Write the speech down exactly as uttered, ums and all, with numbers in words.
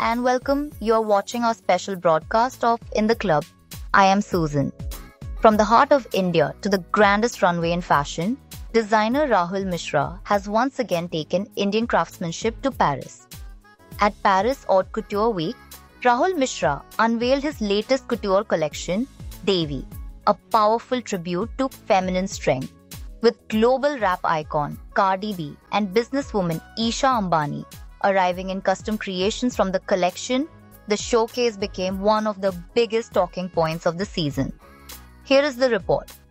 and welcome. You're watching our special broadcast of In the Club. I am Susan. From the heart of India to the grandest runway in fashion, designer Rahul Mishra has once again taken Indian craftsmanship to Paris. At Paris Haute Couture Week, Rahul Mishra unveiled his latest couture collection, Devi, a powerful tribute to feminine strength. With global rap icon Cardi B and businesswoman Isha Ambani arriving in custom creations from the collection, the showcase became one of the biggest talking points of the season. Here is the report.